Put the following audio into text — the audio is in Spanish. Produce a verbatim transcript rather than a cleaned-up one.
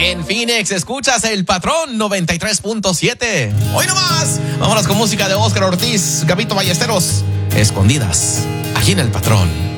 En Phoenix, escuchas El Patrón noventa y tres punto siete. Hoy nomás, vámonos con música de Óscar Ortiz, Gabito Ballesteros, Escondidas, aquí en El Patrón.